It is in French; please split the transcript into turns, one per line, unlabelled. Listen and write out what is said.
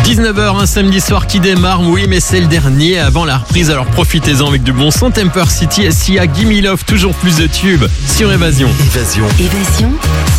19h, un samedi soir qui démarre, oui, mais c'est le dernier avant la reprise, alors profitez-en avec du bon son. Temper City, Sia, Gimme Love, toujours plus de tubes sur Évasion.
Évasion.